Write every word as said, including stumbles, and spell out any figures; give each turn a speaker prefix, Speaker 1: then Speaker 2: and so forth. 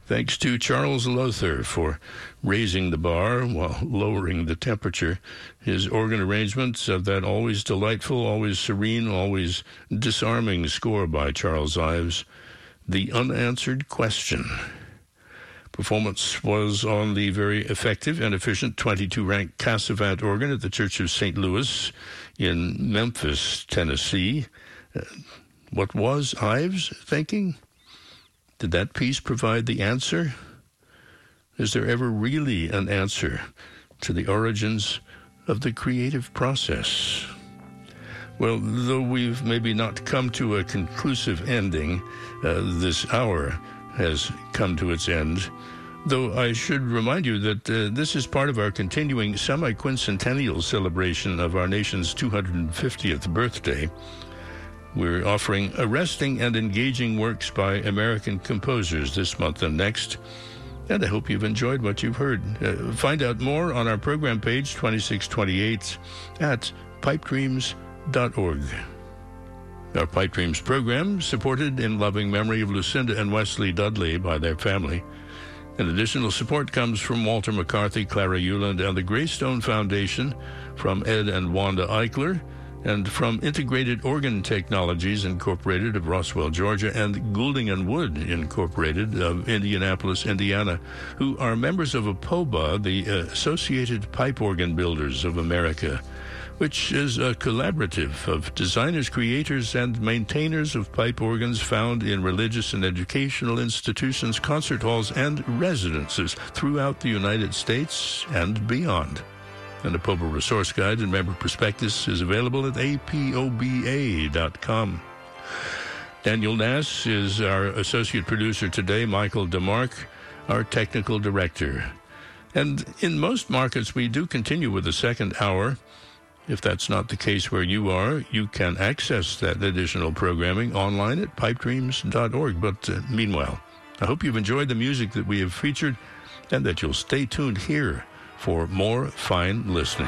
Speaker 1: Thanks to Charles Lowther for raising the bar while lowering the temperature. His organ arrangements of that always delightful, always serene, always disarming score by Charles Ives, The Unanswered Question. Performance was on the very effective and efficient twenty-two rank Cassavant organ at the Church of Saint Louis in Memphis, Tennessee. Uh, what was Ives thinking? Did that piece provide the answer? Is there ever really an answer to the origins of the creative process? Well, though we've maybe not come to a conclusive ending, uh, this hour has come to its end. Though I should remind you that uh, this is part of our continuing semi-quincentennial celebration of our nation's two hundred fiftieth birthday. We're offering arresting and engaging works by American composers this month and next, and I hope you've enjoyed what you've heard. Uh, find out more on our program page twenty-six twenty-eight at pipe dreams dot org. Our Pipe Dreams program, supported in loving memory of Lucinda and Wesley Dudley by their family. And additional support comes from Walter McCarthy, Clara Euland, and the Greystone Foundation, from Ed and Wanda Eichler, and from Integrated Organ Technologies Incorporated of Roswell, Georgia, and Goulding and Wood Incorporated of Indianapolis, Indiana, who are members of APOBA, the Associated Pipe Organ Builders of America, which is a collaborative of designers, creators, and maintainers of pipe organs found in religious and educational institutions, concert halls, and residences throughout the United States and beyond. An APOBA resource guide and member prospectus is available at A P O B A dot com. Daniel Nass is our associate producer today, Michael DeMarc, our technical director. And in most markets, we do continue with the second hour. If that's not the case where you are, you can access that additional programming online at pipe dreams dot org. But uh, meanwhile, I hope you've enjoyed the music that we have featured and that you'll stay tuned here for more fine listening.